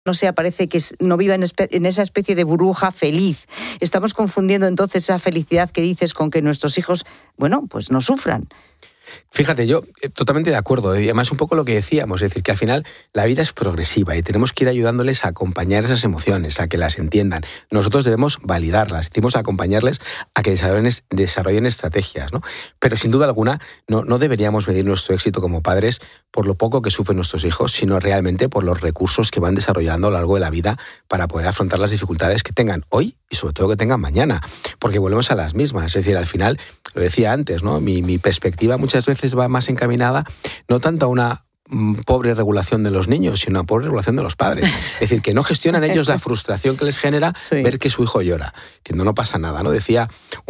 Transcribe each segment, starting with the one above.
no sea, parece que no viva en esa especie de burbuja feliz. Estamos confundiendo entonces esa felicidad que dices con que nuestros hijos, bueno, pues no sufran. Fíjate, yo totalmente de acuerdo, y además un poco lo que decíamos, es decir, que al final la vida es progresiva y tenemos que ir ayudándoles a acompañar esas emociones, a que las entiendan. Nosotros debemos validarlas, debemos acompañarles a que desarrollen estrategias, ¿no? Pero sin duda alguna no deberíamos medir nuestro éxito como padres por lo poco que sufren nuestros hijos, sino realmente por los recursos que van desarrollando a lo largo de la vida para poder afrontar las dificultades que tengan hoy y sobre todo que tengan mañana, porque volvemos a las mismas. Es decir, al final, lo decía antes, ¿no? Mi perspectiva muchas veces va más encaminada no tanto a una pobre regulación de los niños, sino una pobre regulación de los padres. Es decir, que no gestionan ellos la frustración que les genera ver que su hijo llora. Diciendo, no pasa nada, ¿no? Decía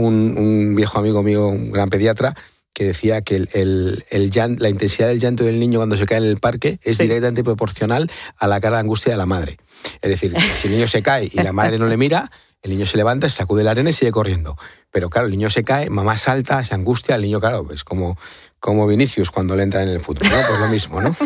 un viejo amigo mío, un gran pediatra, que decía que la intensidad del llanto del niño cuando se cae en el parque es directamente proporcional a la cara de angustia de la madre. Es decir, si el niño se cae y la madre no le mira, el niño se levanta, se sacude la arena y sigue corriendo. Pero claro, el niño se cae, mamá salta, se angustia, el niño, claro, es como Vinicius cuando le entra en el fútbol, ¿no? Pues lo mismo, ¿no?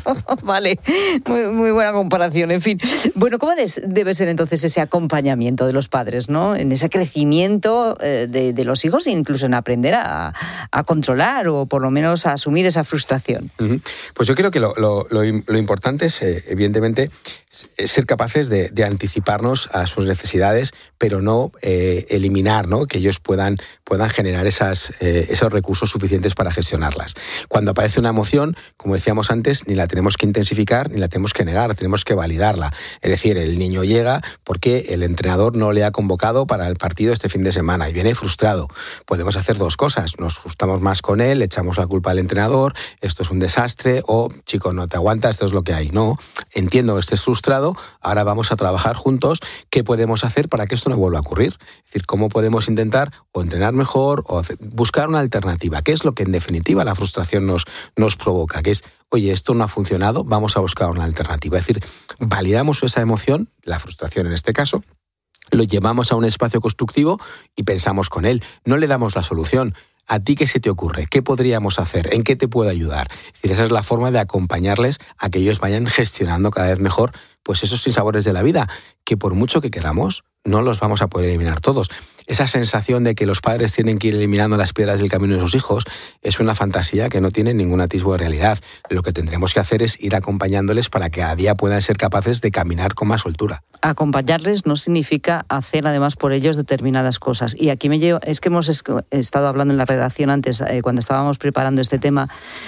Vale, muy buena comparación, en fin. Bueno, ¿cómo debe ser entonces ese acompañamiento de los padres, ¿no? En ese crecimiento de los hijos e incluso en aprender a controlar o por lo menos a asumir esa frustración. Uh-huh. Pues yo creo que lo importante es, evidentemente, ser capaces de anticiparnos a sus necesidades, pero no eliminar, ¿no? Que ellos puedan generar esos recursos suficientes para gestionarlas. Cuando aparece una emoción, como decíamos antes, ni la tenemos que intensificar ni la tenemos que negar, tenemos que validarla. Es decir, el niño llega porque el entrenador no le ha convocado para el partido este fin de semana y viene frustrado. Podemos hacer dos cosas: nos frustramos más con él, le echamos la culpa al entrenador, esto es un desastre, o chico, no te aguantas, esto es lo que hay. No, entiendo que estés frustrado, ahora vamos a trabajar juntos qué podemos hacer para que esto no vuelva a ocurrir. Es decir, cómo podemos intentar o entrenar mejor o buscar una alternativa, que es lo que en definitiva la frustración nos provoca, que es, oye, esto no ha funcionado, vamos a buscar una alternativa. Es decir, validamos esa emoción, la frustración en este caso, lo llevamos a un espacio constructivo y pensamos con él. No le damos la solución. ¿A ti qué se te ocurre? ¿Qué podríamos hacer? ¿En qué te puedo ayudar? Es decir, esa es la forma de acompañarles a que ellos vayan gestionando cada vez mejor pues esos sinsabores de la vida, que por mucho que queramos, no los vamos a poder eliminar todos. Esa sensación de que los padres tienen que ir eliminando las piedras del camino de sus hijos es una fantasía que no tiene ningún atisbo de realidad. Lo que tendremos que hacer es ir acompañándoles para que cada día puedan ser capaces de caminar con más soltura. Acompañarles no significa hacer además por ellos determinadas cosas. Y aquí es que hemos estado hablando en la redacción antes, cuando estábamos preparando este tema,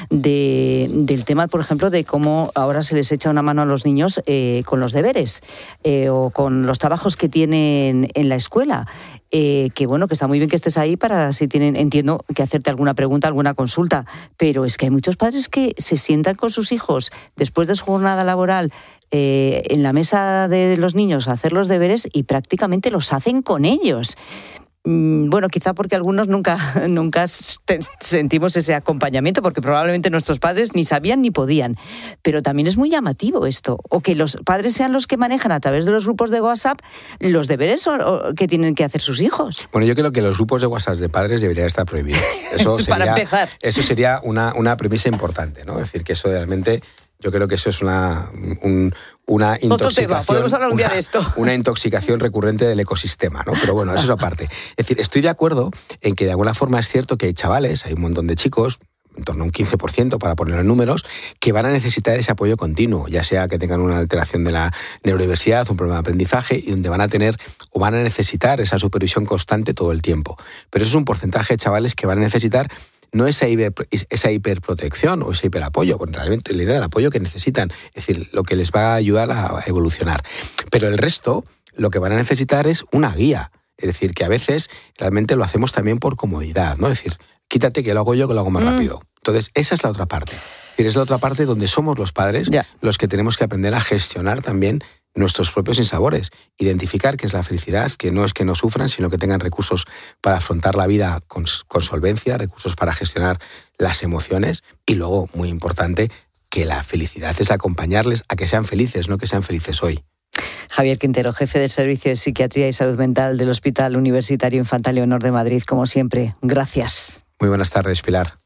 del tema, por ejemplo, de cómo ahora se les echa una mano a los niños con los deberes o con los trabajos que tienen en la escuela. Que bueno, que está muy bien que estés ahí para si tienen, entiendo, que hacerte alguna pregunta, alguna consulta, pero es que hay muchos padres que se sientan con sus hijos después de su jornada laboral en la mesa de los niños a hacer los deberes y prácticamente los hacen con ellos. Bueno, quizá porque algunos nunca sentimos ese acompañamiento, porque probablemente nuestros padres ni sabían ni podían. Pero también es muy llamativo esto, o que los padres sean los que manejan a través de los grupos de WhatsApp los deberes que tienen que hacer sus hijos. Bueno, yo creo que los grupos de WhatsApp de padres deberían estar prohibidos. Eso sería, para empezar. Eso sería una premisa importante, ¿no? Es decir, que eso realmente... Yo creo que eso es una intoxicación. Otro tema, podemos hablar un día de esto. Una intoxicación recurrente del ecosistema, ¿no? Pero bueno, eso es aparte. Es decir, estoy de acuerdo en que de alguna forma es cierto que hay chavales, hay un montón de chicos, en torno a un 15%, para ponerlo en números, que van a necesitar ese apoyo continuo, ya sea que tengan una alteración de la neurodiversidad, un problema de aprendizaje, y donde van a tener o van a necesitar esa supervisión constante todo el tiempo. Pero eso es un porcentaje de chavales que van a necesitar no esa hiperprotección o ese hiperapoyo, porque realmente le dan el apoyo que necesitan, es decir, lo que les va a ayudar a evolucionar. Pero el resto, lo que van a necesitar es una guía. Es decir, que a veces realmente lo hacemos también por comodidad, ¿no? Es decir, quítate que lo hago yo, que lo hago más rápido. Entonces, esa es la otra parte. Es decir, es la otra parte donde somos los padres los que tenemos que aprender a gestionar también nuestros propios sinsabores, identificar qué es la felicidad, que no es que no sufran, sino que tengan recursos para afrontar la vida con solvencia, recursos para gestionar las emociones y luego, muy importante, que la felicidad es acompañarles a que sean felices, no que sean felices hoy. Javier Quintero, jefe del Servicio de Psiquiatría y Salud Mental del Hospital Universitario Infanta Leonor de Madrid, como siempre, gracias. Muy buenas tardes, Pilar.